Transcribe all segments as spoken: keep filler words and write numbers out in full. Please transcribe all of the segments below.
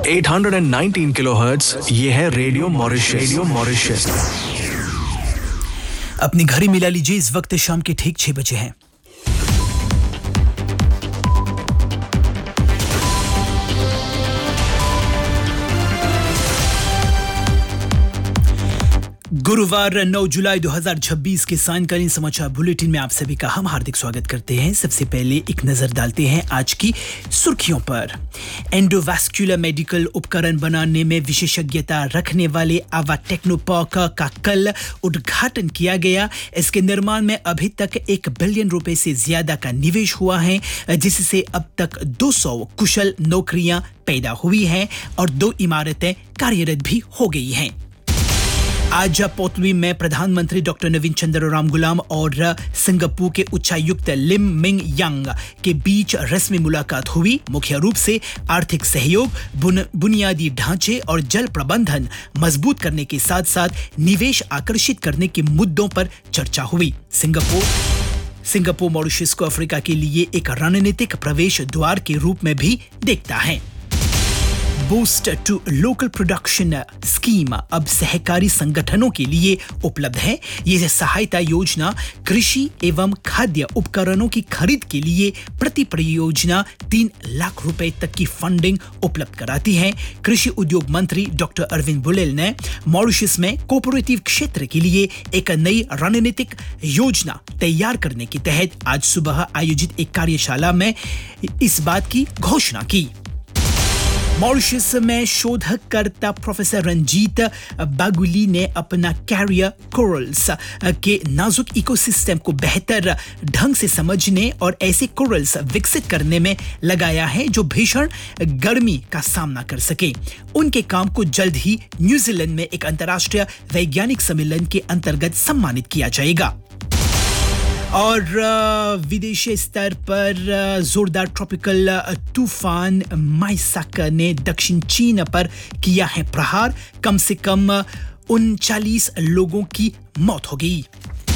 आठ सौ उन्नीस किलोहर्ट्ज, ये है रेडियो मॉरिशस। Radio Mauritius. अपनी घड़ी मिला लीजिए, इस वक्त शाम के ठीक छह बजे हैं। गुरुवार नौ जुलाई दो हज़ार छब्बीस के सायंकालीन समाचार बुलेटिन में आप सभी का हम हार्दिक स्वागत करते हैं। सबसे पहले एक नजर डालते हैं आज की सुर्खियों पर। एंडोवास्कुलर मेडिकल उपकरण बनाने में विशेषज्ञता रखने वाले आवा टेक्नोपार्क का कल उद्घाटन किया गया। इसके निर्माण में अभी तक एक बिलियन रुपए से ज्यादा का निवेश हुआ है, जिससे अब तक दो सौ कुशल नौकरियां पैदा हुई हैं और दो इमारतें कार्यरत भी हो गई हैं। आज पोतलुई में प्रधानमंत्री डॉक्टर नवीन चंद्र रामगुलाम और सिंगापुर के उच्चायुक्त लिम मिंग यांग के बीच रस्मी मुलाकात हुई। मुख्य रूप से आर्थिक सहयोग, बुन, बुनियादी ढांचे और जल प्रबंधन मजबूत करने के साथ साथ निवेश आकर्षित करने के मुद्दों पर चर्चा हुई। सिंगापुर सिंगापुर मॉरिशस को अफ्रीका के लिए एक रणनीतिक प्रवेश द्वार के रूप में भी देखता है। Boost to local production scheme अब सहकारी संगठनों के लिए उपलब्ध है। यह सहायता योजना कृषि एवं खाद्य उपकरणों की खरीद के लिए प्रति परियोजना तीन लाख रुपए तक की फंडिंग उपलब्ध कराती है। कृषि उद्योग मंत्री डॉक्टर अरविंद बुलेल ने मॉरिशस में कोऑपरेटिव क्षेत्र के लिए एक नई रणनीतिक योजना तैयार करने के तहत आज सुबह आयोजित एक कार्यशाला में इस बात की घोषणा की। मॉरिशस में शोधकर्ता प्रोफेसर रंजीत बागुली ने अपना कैरियर कोरल्स के नाजुक इकोसिस्टम को बेहतर ढंग से समझने और ऐसे कोरल्स विकसित करने में लगाया है जो भीषण गर्मी का सामना कर सके। उनके काम को जल्द ही न्यूजीलैंड में एक अंतर्राष्ट्रीय वैज्ञानिक सम्मेलन के अंतर्गत सम्मानित किया जाएगा। और विदेशी स्तर पर जोरदार ट्रॉपिकल तूफान माइसाक ने दक्षिण चीन पर किया है प्रहार। कम से कम उनचालीस लोगों की मौत हो गई।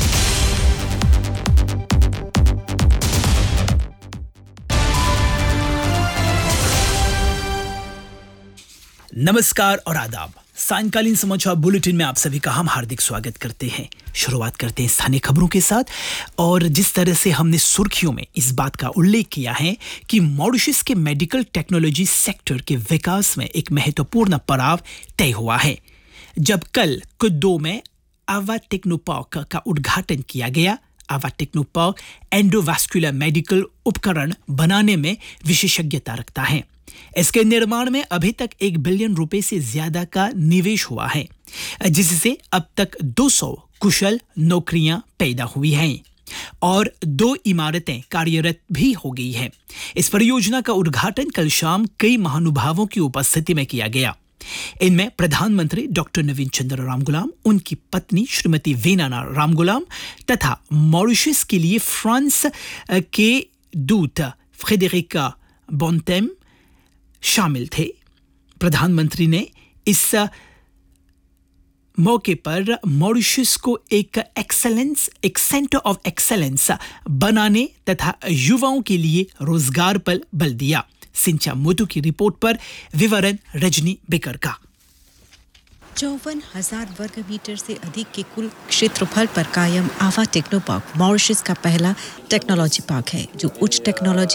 नमस्कार और आदाब। सायंकालीन समाचार बुलेटिन में आप सभी का हम हार्दिक स्वागत करते हैं। शुरुआत करते हैं स्थानीय खबरों के साथ। और जिस तरह से हमने सुर्खियों में इस बात का उल्लेख किया है कि मॉरिशस के मेडिकल टेक्नोलॉजी सेक्टर के विकास में एक महत्वपूर्ण पड़ाव तय हुआ है, जब कल कुद्दो में आवा टेक्नोपार्क का उद्घाटन किया गया। आवा टेक्नोपार्क एंडोवास्कुलर मेडिकल उपकरण बनाने में विशेषज्ञता रखता है। इसके निर्माण में अभी तक एक बिलियन रुपए से ज्यादा का निवेश हुआ है, जिससे अब तक दो सौ कुशल नौकरियां पैदा हुई हैं और दो इमारतें कार्यरत भी हो गई हैं। इस परियोजना का उद्घाटन कल शाम कई महानुभावों की उपस्थिति में किया गया। इनमें प्रधानमंत्री डॉक्टर नवीन चंद्र रामगुलाम, उनकी पत्नी श्रीमती वीना रामगुलाम तथा मॉरिशस के लिए फ्रांस के दूत फ्रेडरिका बोंटेम शामिल थे। प्रधानमंत्री ने इस मौके पर मॉरिशस को एक एक्सेलेंस एक सेंटर ऑफ एक्सेलेंस बनाने तथा युवाओं के लिए रोजगार पर बल दिया। सिंचा मोटू की रिपोर्ट पर विवरण रजनी बेकर का। चौवन हजार वर्ग मीटर से अधिक के कुल क्षेत्रफल पर कायम आवा टेक्नोपार्क मॉरिशस का पहला टेक्नोलॉजी पार्क है, जो उच्च टेक्नोलॉजी